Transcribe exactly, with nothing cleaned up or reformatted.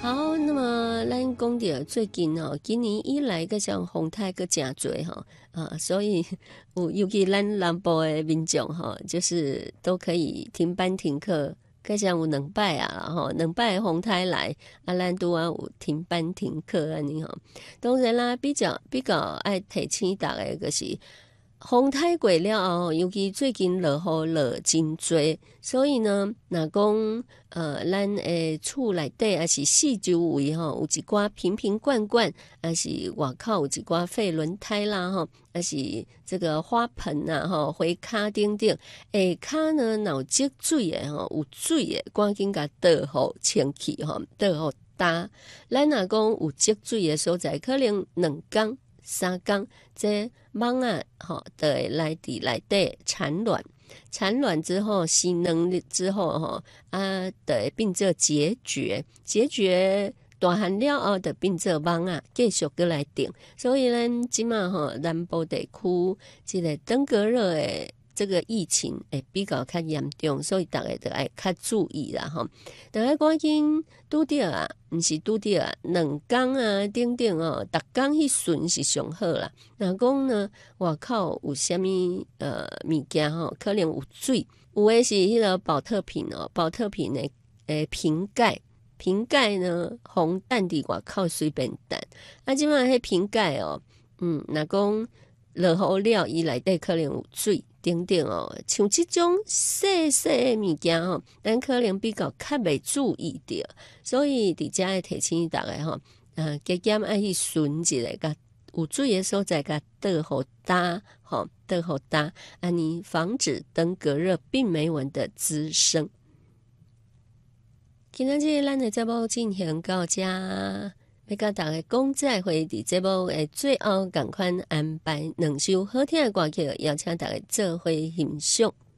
好，那么咱讲到最近哦，今年以来个像风台个真多哈啊，所以有尤其咱南部的民众哈，就是都可以停班停课，个像有两摆啊哈，两摆风台来啊，咱都啊有停班停课安尼哈。当然啦，比较比较爱提醒大家个是。风台过了后，尤其最近落雨落真多，所以呢，若讲呃，咱诶厝内底还是四周围吼，有一寡瓶瓶罐罐，还是外口有一寡废轮胎啦吼，还是这个花盆啊吼，花骹顶顶，下骹呢若有积水诶吼，有水诶，赶紧甲倒好清气吼，倒好干。咱若讲有积水诶所在，可能两工。三工，这蚊啊，吼，就会来伫内底产卵，产卵之后吸能力之后，吼啊，就会变做结节，结节大汉了后，就变做蚊啊，继续过来叮。所以咱即马吼，南部地区即个登革热诶。这个疫情会比较较严重，所以大家都要较注意啦吼。大家赶紧拄着啊，毋是拄着啊，两工啊，顶顶哦，逐工迄顺是上好啦。若讲呢，外口有啥物呃物件吼，可能有水，有诶是迄个保特瓶哦，保特瓶诶诶瓶盖，瓶盖呢，红蛋伫外口随便蛋，啊，即满迄瓶盖哦，嗯，若讲落雨了，伊内底可能有水。等等哦，像这种细细的物件吼，咱可能比较较袂注意到，所以伫遮会提醒大家吼，呃，加减爱去顺一下，甲有水的所在，甲倒互干，吼，倒互干，安尼防止登革热病媒蚊的滋生。今仔日咱的节目进行到遮。要甲大家讲再会，伫节目的最后，赶快安排两首好听的歌曲，邀请大家做伙欣赏。